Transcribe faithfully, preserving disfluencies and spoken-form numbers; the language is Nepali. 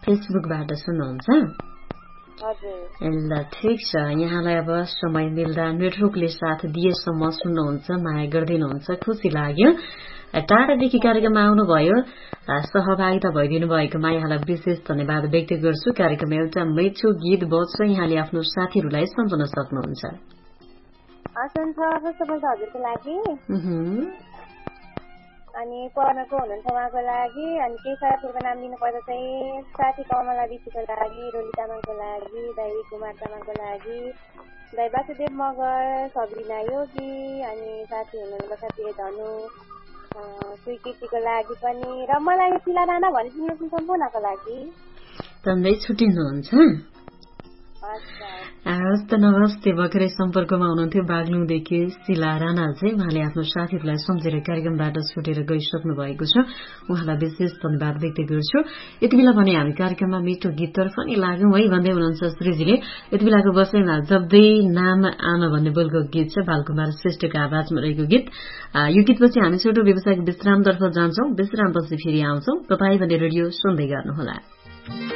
फेसबुकबाट सुन्नुहुन्छ? ल ठिक छ, यहाँलाई अब समय मिल्दा नेटवर्कले साथ दिएसम्म सुन्नुहुन्छ, माया गरिदिनुहुन्छ, खुसी लाग्यो। टाढादेखि कार्यक्रममा आउनुभयो, सहभागिता भइदिनु भएकोमा यहाँलाई विशेष धन्यवाद व्यक्त गर्छु। कार्यक्रममा एउटा मिठो गीत बज्छ, यहाँले आफ्नो साथीहरूलाई सम्झन सक्नुहुन्छ। अनि पढ्नको हुनुहुन्छ उहाँको लागि, अनि केही साथीहरूको नाम लिनुपर्दा चाहिँ साथी कमला ऋषिको लागि, रोली तामाङको लागि, दाई कुमार तामाङको लागि, दाई वासुदेव मगर, सब्रिना योगी, अनि साथी हुनुहुन्छ साथी धनु स्वीकृतिको लागि पनि, र मलाई शिला राणा भनिदिनु सम्पूर्णको लागि। झन्डै छुट्टिनुहुन्छ? हवस् त नमस्ते। भर्खरै सम्पर्कमा हुनुहुन्थ्यो बागलुङदेखि शिला राणा चाहिँ, उहाँले आफ्नो साथीहरूलाई सम्झेर कार्यक्रमबाट छुटेर गइसक्नु भएको छ। उहाँलाई विशेष धन्यवाद व्यक्त गर्छु। यति बेला भने हामी कार्यक्रममा मिठो गीततर्फ नि लाग्यौं है भन्दै हुनुहुन्छ श्रीजीले। यति बेलाको बसाइमा जब्दै नाम आमा भन्ने बोलको गीत छ, बालकुमार श्रेष्ठको आवाजमा रहेको गीत। यो गीतपछि हामी छोटो व्यावसायिक विश्रामतर्फ जान्छौं। विश्रामपछि फेरि आउँछौं। तपाई भने रेडियो सुन्दै गर्नुहोला।